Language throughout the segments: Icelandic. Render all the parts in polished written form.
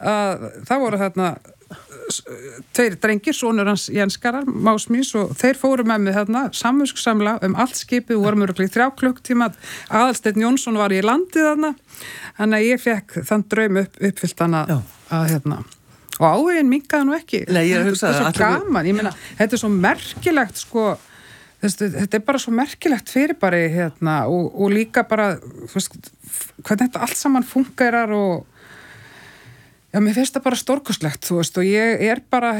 það voru þarna tveir drengir, sonur hans Jens Garðar, mágs míns og þeir fóru með mig þarna samviskusamlega allt skipið, vorum örugglega í 3 klukktíma, Aðalsteinn Jónsson var í landið þarna, þannig að ég fekk þann draum uppfyllt hana að og áhuginn minnkaði nú ekki. Nei, ég hugsaði þetta er svo gaman, ég meina, þetta er svo merkilegt sko, þetta er bara svo merkilegt fyrirbæri og líka bara, þú veist, hvernig þetta allt saman fungerar og já, mér finnst það bara stórkostlegt, þú veist, og ég er bara,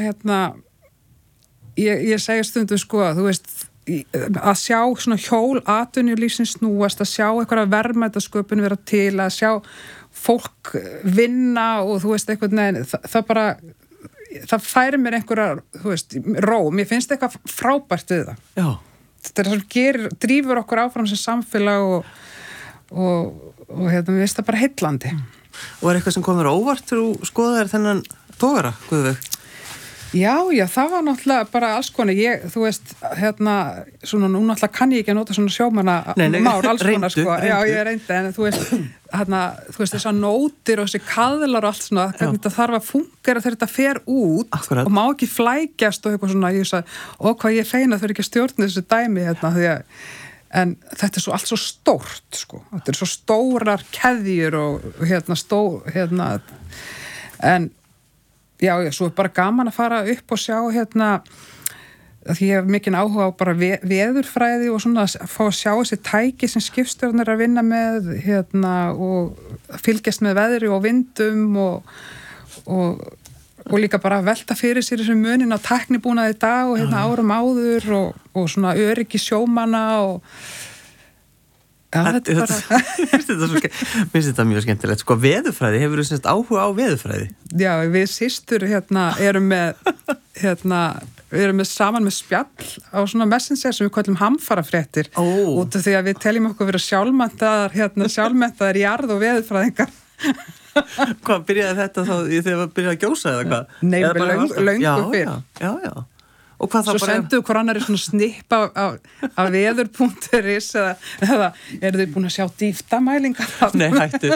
ég segi stundum, sko, þú veist, að sjá svona hjól atvinnulífsins snúast, að sjá eitthvað verðmætasköpun vera til, að sjá fólk vinna og þú veist, eitthvað, það bara, það færir mér einhverja, þú veist, ró, mér finnst eitthvað frábært við það. Já. Þetta er það sem drífur okkur áfram sem samfélag og mér finnst það bara heillandi. Og er eitthvað sem komur óvart þegar þú skoðaðir þennan togara, Guðveig? Já, það var náttúrulega bara alls konar, þú veist, svona, nú náttúrulega kann ég ekki að nota svona sjómanna mál, alls konar, sko, já, ég reyndi, en þú veist, þessar nótir og þessi kaðlar og allt svona, hvernig þetta þarf að fungera þegar þetta fer út Akkurat. Og má ekki flækjast og eitthvað svona, ég sagði, hvað ég feina þau ekki að stjórna þessu dæmi, því að en þetta er allt svo stórt, sko. Þetta er svo stórar keðjur og en já, svo er bara gaman að fara upp og sjá því ég hef mikinn áhuga á bara veðurfræði og svona að fá að sjá þessi tæki sem skipstjórnir er að vinna með og fylgjast með veðri og vindum og líka bara velta fyrir sér þessum munin á tæknibúnaði í dag og árum áður og svona öryggi sjómanna og þetta er bara Mér finnst þetta mjög skemmtilegt. Sko, veðurfræði, hefur þú semst áhuga á veðurfræði? Já, við systur erum með saman með spjall á svona messenger sem við kallum hamfarafréttir út af því að við teljum okkur vera sjálfmenntaðar jarð- og veðurfræðingar. Hvað, byrjaði þetta þá þegar það byrjaði að gjósa eða hvað? Nei, löngu fyrr. Já. Og hvað svo sendu hver annar svona snipp af veður.is eða eru þið búin að sjá dýftamælingar? Nei, hættu.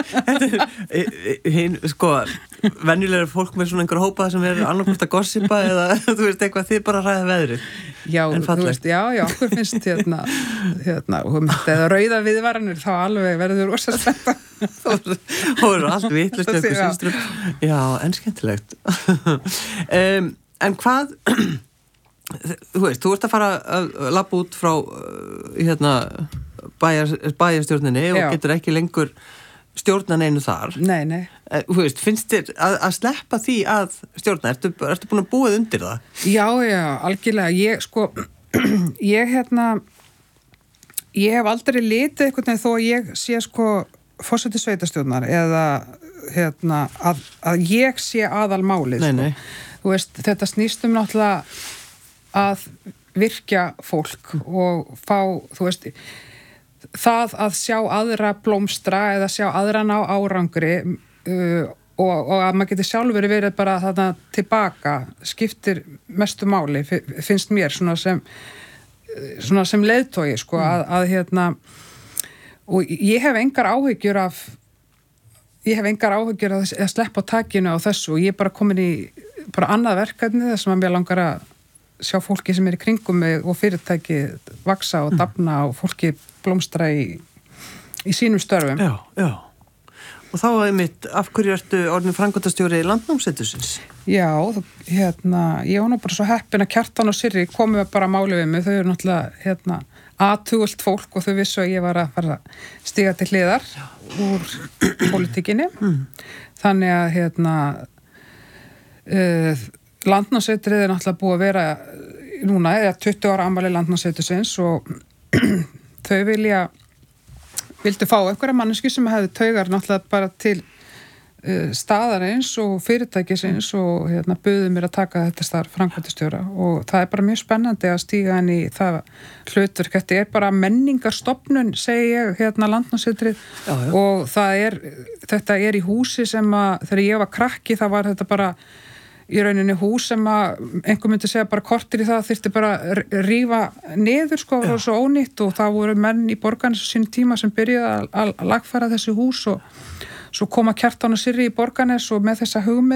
Sko, venjulega fólk með svona einhver hópa sem er annarkvort að gossipa eða þú veist eitthvað, þið bara ræða veðrið. Já, þú veist, já, okkur finnst eða rauða viðvaranir þá alveg verður rosa spennta. Það eru allt vitlust eftir systrum. Já, en skemmtilegt. En hvað þú veist, þú ert að fara að labba út frá bæjarstjórninni og getur ekki lengur stjórna neinu þar. Nei. Þú veist, finnst þér að sleppa því að stjórna? Ertu búin að búið undir það? Já, algjörlega. Ég hef aldrei litið einhvern veginn þó að ég sé forseti sveitarstjórnar eða að ég sé aðalmálið. Nei. Þú veist, þetta snýst náttúrulega að virkja fólk og fá, þú veist, það að sjá aðra blómstra eða sjá aðra ná árangri og að maður getur sjálfur verið bara þarna tilbaka skiptir mestu máli, finnst mér svona sem leiðtogi, sko, og ég hef engar áhyggjur að sleppa á takinu á þessu og ég er bara komin í bara annað verkefni þar sem að mér langar að sjá fólki sem er í kringum mig og fyrirtæki vaksa og dafna og fólki blómstra í sínum störfum. Já. Og þá af hverju ertu orðin framkvæmdastjóri Landnámssetursins? Já, ég var nú bara svo heppin að Kjartan og Sirri komu bara máli við mig. Þau eru náttúrulega athugult fólk og þau vissu að ég var að fara að stíga til hliðar úr pólitíkinni. Þannig að Landnámssetrið er náttúrulega búið að vera núna, 20 ára afmæli Landnámssetursins og þau vildu fá einhverja manneski sem hefði taugar náttúrulega bara til staðarins og fyrirtækisins og buðu mér að taka þetta starf framkvæmdastjóra og það er bara mjög spennandi að stíga inn í það hlutverk. Þetta er bara menningarstofnun, segi ég, Landnámssetrið og þetta er í húsi sem að þegar ég var krakki það var þetta bara í rauninni hús sem að einhver myndi segja bara kortir í það þyrfti bara rífa niður, sko, og svo ónýtt og það voru menn í Borgarnes á sínu tíma sem byrjuði að lagfæra þessi hús og svo koma Kjartan og Sirri í Borgarnes og með þessa hugmynd